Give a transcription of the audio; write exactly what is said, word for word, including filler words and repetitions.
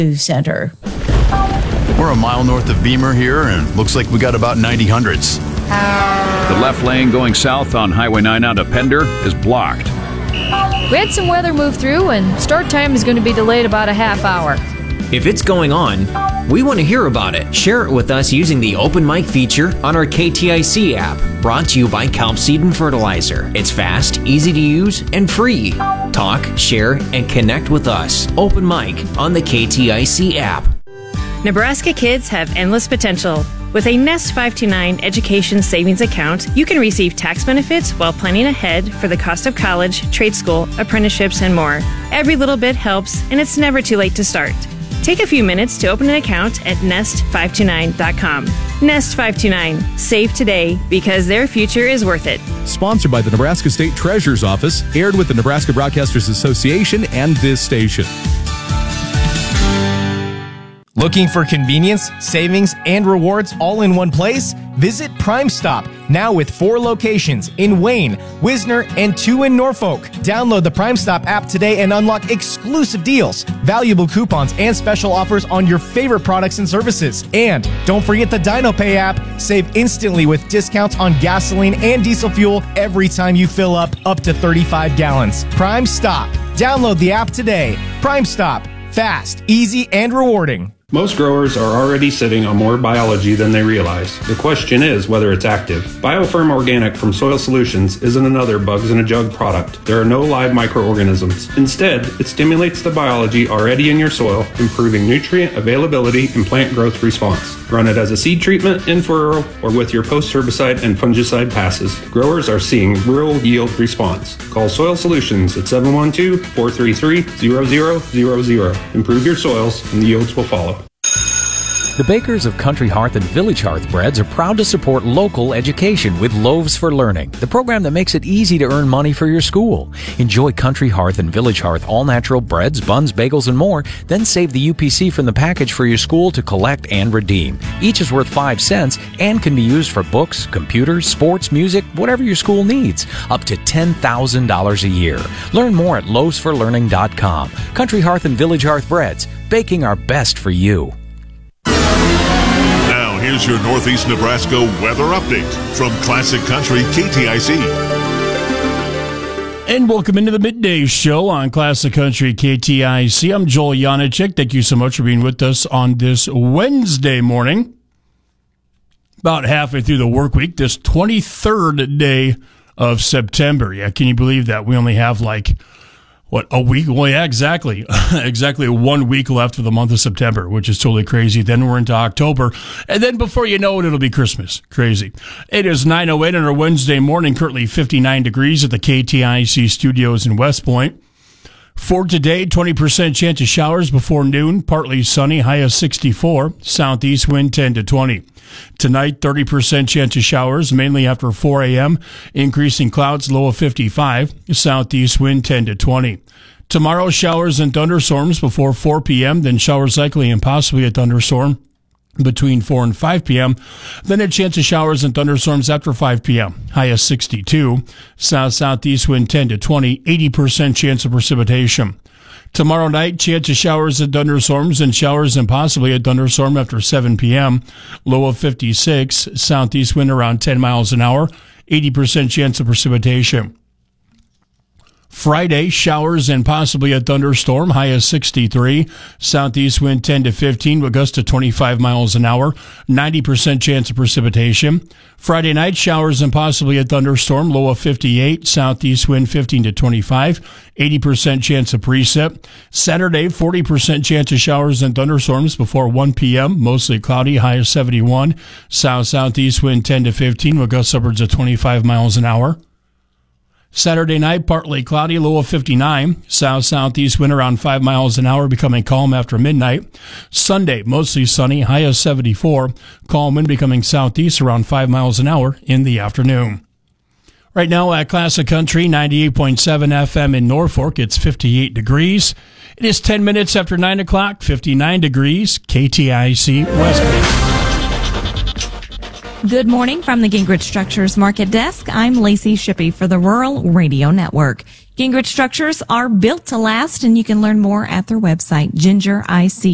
Center. We're a mile north of Beamer here, and looks like we got about ninety hundreds. The left lane going south on Highway nine out of Pender is blocked. We had some weather move through, and start time is going to be delayed about a half hour. If it's going on, we want to hear about it. Share it with us using the Open Mic feature on our K T I C app, brought to you by Kelp Seed and Fertilizer. It's fast, easy to use, and free. Talk, share, and connect with us. Open Mic on the K T I C app. Nebraska kids have endless potential. With a Nest five two nine education savings account, you can receive tax benefits while planning ahead for the cost of college, trade school, apprenticeships, and more. Every little bit helps, and it's never too late to start. Take a few minutes to open an account at nest five two nine dot com. Nest five two nine. Save today because their future is worth it. Sponsored by the Nebraska State Treasurer's Office, aired with the Nebraska Broadcasters Association and this station. Looking for convenience, savings, and rewards all in one place? Visit Prime Stop, now with four locations in Wayne, Wisner, and two in Norfolk. Download the Prime Stop app today and unlock exclusive deals, valuable coupons, and special offers on your favorite products and services. And don't forget the DinoPay app. Save instantly with discounts on gasoline and diesel fuel every time you fill up up to thirty-five gallons. Prime Stop. Download the app today. Prime Stop. Fast, easy, and rewarding. Most growers are already sitting on more biology than they realize. The question is whether it's active. BioFirm Organic from Soil Solutions isn't another bugs in a jug product. There are no live microorganisms. Instead, it stimulates the biology already in your soil, improving nutrient availability and plant growth response. Run it as a seed treatment, in furrow, or with your post-herbicide and fungicide passes. Growers are seeing real yield response. Call Soil Solutions at seven one two, four three three, zero zero zero zero. Improve your soils and the yields will follow. The bakers of Country Hearth and Village Hearth Breads are proud to support local education with Loaves for Learning, the program that makes it easy to earn money for your school. Enjoy Country Hearth and Village Hearth all-natural breads, buns, bagels, and more. Then save the U P C from the package for your school to collect and redeem. Each is worth five cents and can be used for books, computers, sports, music, whatever your school needs. Up to ten thousand dollars a year. Learn more at loaves for learning dot com. Country Hearth and Village Hearth Breads, baking our best for you. Now, here's your Northeast Nebraska weather update from Classic Country K T I C. And welcome into the midday show on Classic Country K T I C. I'm Joel Janacek. Thank you so much for being with us on this Wednesday morning. About halfway through the work week, this twenty-third day of September. Yeah, can you believe that? We only have like... What, a week? Well, yeah, exactly. exactly one week left of the month of September, which is totally crazy. Then we're into October. And then before you know it, it'll be Christmas. Crazy. It is nine oh eight on our Wednesday morning, currently fifty-nine degrees at the K T I C studios in West Point. For today, twenty percent chance of showers before noon, partly sunny, high of sixty-four, southeast wind ten to twenty. Tonight, thirty percent chance of showers, mainly after four a.m., increasing clouds, low of fifty-five, southeast wind ten to twenty. Tomorrow, showers and thunderstorms before four p.m., then showers likely and possibly a thunderstorm between four and five p.m., then a chance of showers and thunderstorms after five p.m., high of sixty-two, south-southeast wind ten to twenty, eighty percent chance of precipitation. Tomorrow night, chance of showers and thunderstorms and showers and possibly a thunderstorm after seven p.m., low of fifty-six, southeast wind around ten miles an hour, eighty percent chance of precipitation. Friday, showers and possibly a thunderstorm, high of sixty-three, southeast wind ten to fifteen, with gusts to twenty-five miles an hour, ninety percent chance of precipitation. Friday night, showers and possibly a thunderstorm, low of fifty-eight, southeast wind fifteen to twenty-five, eighty percent chance of precip. Saturday, forty percent chance of showers and thunderstorms before one p.m., mostly cloudy, high of seventy-one, south-southeast wind ten to fifteen, with gusts upwards of twenty-five miles an hour. Saturday night, partly cloudy, low of fifty-nine. South-southeast wind around five miles an hour, becoming calm after midnight. Sunday, mostly sunny, high of seventy-four. Calm wind becoming southeast around five miles an hour in the afternoon. Right now at Classic Country, ninety-eight point seven F M in Norfolk, it's fifty-eight degrees. It is ten minutes after nine o'clock, fifty-nine degrees, K T I C West Point. Good morning from the Gingrich Structures Market Desk. I'm Lacey Shippey for the Rural Radio Network. Gingrich Structures are built to last, and you can learn more at their website, ginger I C